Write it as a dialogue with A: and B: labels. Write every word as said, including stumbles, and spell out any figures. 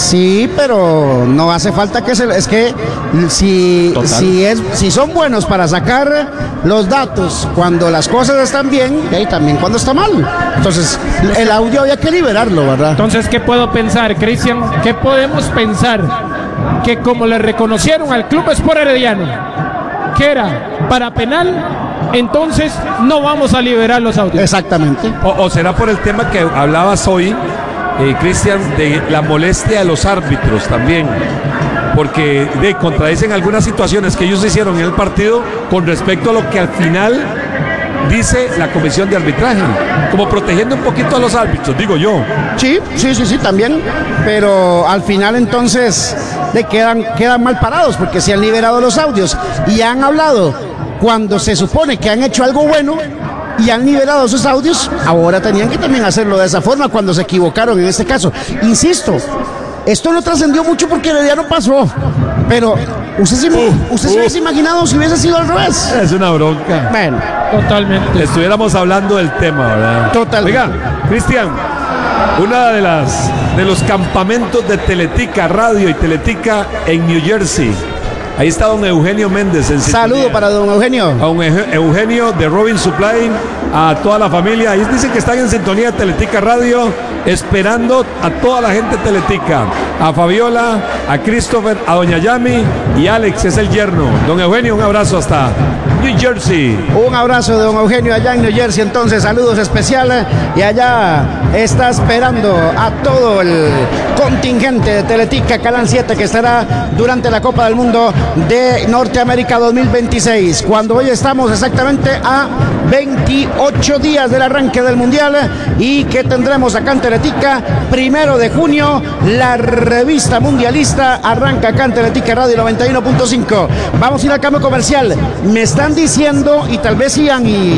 A: Sí, pero no hace falta que se... Es que si, si, es, si son buenos para sacar los datos cuando las cosas están bien, y también cuando está mal. Entonces, el audio había que liberarlo, ¿verdad?
B: Entonces, ¿qué puedo pensar, Cristian? ¿Qué podemos pensar? Que como le reconocieron al Club Sport Herediano que era para penal, entonces no vamos a liberar los audios.
A: Exactamente.
C: O, o será por el tema que hablabas hoy, eh, Cristian, de la molestia de los árbitros también, porque de, contradicen algunas situaciones que ellos hicieron en el partido con respecto a lo que al final dice la comisión de arbitraje, como protegiendo un poquito a los árbitros, digo yo.
A: Sí, sí, sí, sí, también, pero al final entonces le quedan, quedan mal parados, porque se han liberado los audios y han hablado cuando se supone que han hecho algo bueno y han liberado sus audios, ahora tenían que también hacerlo de esa forma cuando se equivocaron en este caso. Insisto, esto no trascendió mucho porque el día no pasó, pero usted se, uh, usted uh. se hubiese imaginado si hubiese sido al revés.
C: Es una bronca.
A: Bueno,
B: totalmente.
C: Estuviéramos hablando del tema, ¿verdad?
A: Totalmente.
C: Oiga, Cristian, una de las de los campamentos de Teletica Radio y Teletica en New Jersey. Ahí está don Eugenio Méndez. En
A: Saludo para don Eugenio.
C: A don Eugenio de Robin Supply, a toda la familia. Ahí dicen que están en sintonía de Teletica Radio, esperando a toda la gente de Teletica. A Fabiola, a Christopher, a doña Yami y Alex, es el yerno. Don Eugenio, un abrazo hasta New Jersey.
A: Un abrazo de don Eugenio allá en New Jersey. Entonces, saludos especiales. Y allá está esperando a todo el contingente de Teletica Canal siete que estará durante la Copa del Mundo de Norteamérica dos mil veintiséis, cuando hoy estamos exactamente a veintiocho días del arranque del Mundial y que tendremos acá en Teletica, primero de junio, la revista mundialista arranca acá en Teletica Radio noventa y uno punto cinco. Vamos a ir al cambio comercial. Me están diciendo, y tal vez Ian y